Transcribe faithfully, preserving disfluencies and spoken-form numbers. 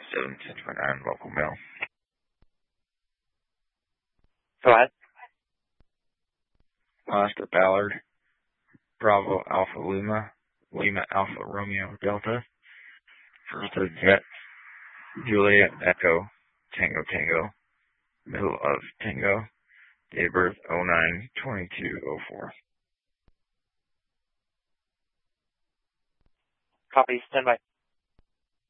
seven ten twenty-nine, local mail. Go ahead. Oscar Ballard, Bravo Alpha Lima, Lima Alpha Romeo Delta, First of Jet, Juliet Echo, Tango Tango, middle of Tango, date of birth oh nine twenty-two oh four. Copy, stand by.